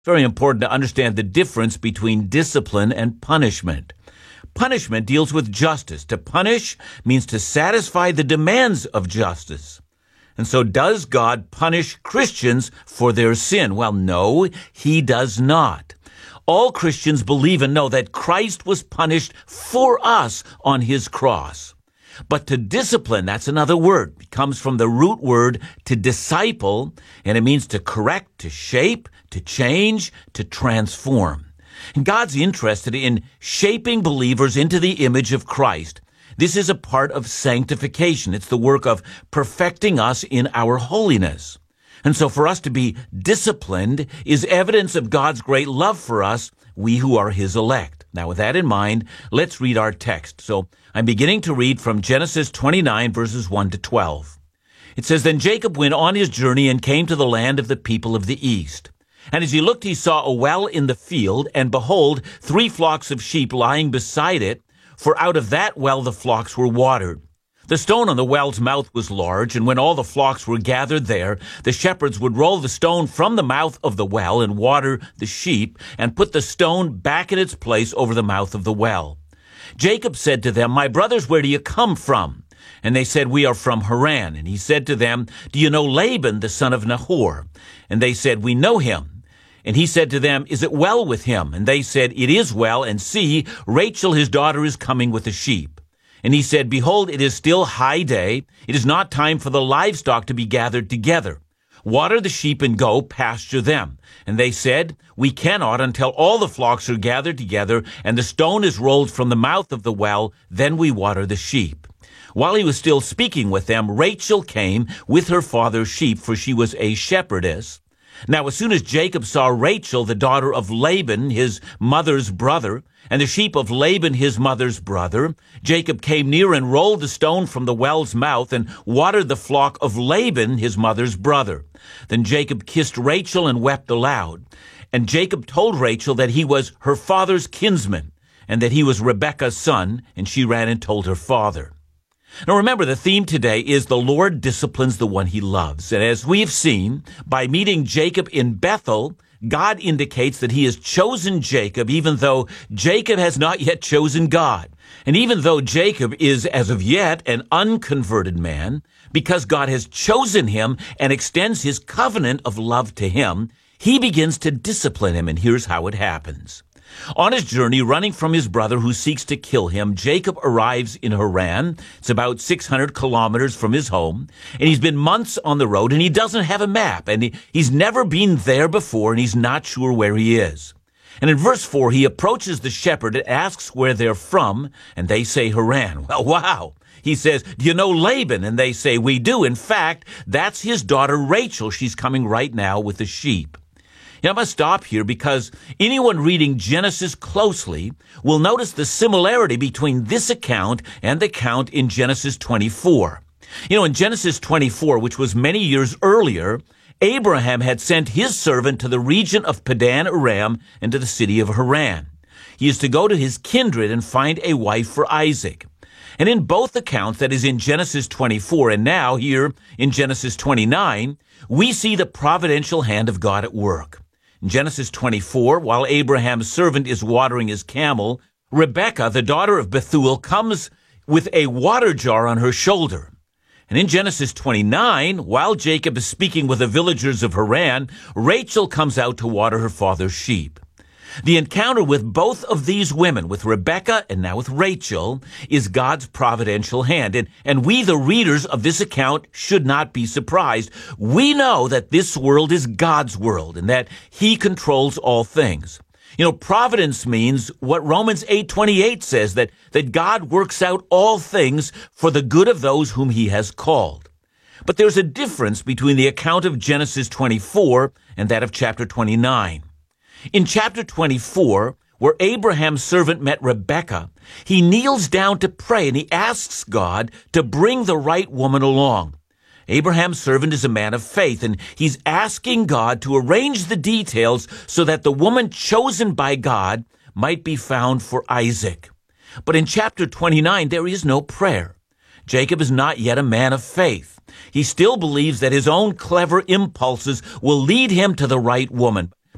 Very important to understand the difference between discipline and punishment. Punishment deals with justice. To punish means to satisfy the demands of justice. And so does God punish Christians for their sin? Well, no, he does not. All Christians believe and know that Christ was punished for us on his cross. But to discipline, that's another word. It comes from the root word to disciple, and it means to correct, to shape, to change, to transform. And God's interested in shaping believers into the image of Christ. This is a part of sanctification. It's the work of perfecting us in our holiness. And so for us to be disciplined is evidence of God's great love for us, we who are his elect. Now, with that in mind, let's read our text. So I'm beginning to read from Genesis 29, verses 1 to 12. It says, Then Jacob went on his journey and came to the land of the people of the east. And as he looked, he saw a well in the field, and behold, 3 flocks of sheep lying beside it, for out of that well the flocks were watered. The stone on the well's mouth was large, and when all the flocks were gathered there, the shepherds would roll the stone from the mouth of the well and water the sheep, and put the stone back in its place over the mouth of the well. Jacob said to them, My brothers, where do you come from? And they said, We are from Haran. And he said to them, Do you know Laban, the son of Nahor? And they said, We know him. And he said to them, Is it well with him? And they said, It is well, and see, Rachel his daughter is coming with the sheep. And he said, Behold, it is still high day. It is not time for the livestock to be gathered together. Water the sheep and go pasture them. And they said, We cannot until all the flocks are gathered together and the stone is rolled from the mouth of the well. Then we water the sheep. While he was still speaking with them, Rachel came with her father's sheep, for she was a shepherdess. Now, as soon as Jacob saw Rachel, the daughter of Laban, his mother's brother, and the sheep of Laban, his mother's brother, Jacob came near and rolled the stone from the well's mouth and watered the flock of Laban, his mother's brother. Then Jacob kissed Rachel and wept aloud. And Jacob told Rachel that he was her father's kinsman, and that he was Rebekah's son, and she ran and told her father. Now remember, the theme today is the Lord disciplines the one he loves. And as we've seen, by meeting Jacob in Bethel, God indicates that he has chosen Jacob, even though Jacob has not yet chosen God. And even though Jacob is, as of yet, an unconverted man, because God has chosen him and extends his covenant of love to him, he begins to discipline him. And here's how it happens. On his journey, running from his brother who seeks to kill him, Jacob arrives in Haran. It's about 600 kilometers from his home, and he's been months on the road, and he doesn't have a map, and he's never been there before, and he's not sure where he is. And in verse 4, he approaches the shepherd and asks where they're from, and they say Haran. Well, wow. He says, Do you know Laban? And they say, We do. In fact, that's his daughter Rachel. She's coming right now with the sheep. Now, I must stop here because anyone reading Genesis closely will notice the similarity between this account and the account in Genesis 24. In Genesis 24, which was many years earlier, Abraham had sent his servant to the region of Padan Aram and to the city of Haran. He is to go to his kindred and find a wife for Isaac. And in both accounts, that is in Genesis 24 and now here in Genesis 29, we see the providential hand of God at work. In Genesis 24, while Abraham's servant is watering his camel, Rebekah, the daughter of Bethuel, comes with a water jar on her shoulder. And in Genesis 29, while Jacob is speaking with the villagers of Haran, Rachel comes out to water her father's sheep. The encounter with both of these women, with Rebekah and now with Rachel, is God's providential hand. And we, the readers of this account, should not be surprised. We know that this world is God's world and that he controls all things. Providence means what Romans 8:28 says, that God works out all things for the good of those whom he has called. But there's a difference between the account of Genesis 24 and that of chapter 29. In chapter 24, where Abraham's servant met Rebekah, he kneels down to pray and he asks God to bring the right woman along. Abraham's servant is a man of faith, and he's asking God to arrange the details so that the woman chosen by God might be found for Isaac. But in chapter 29, there is no prayer. Jacob is not yet a man of faith. He still believes that his own clever impulses will lead him to the right woman.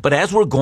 But as we're going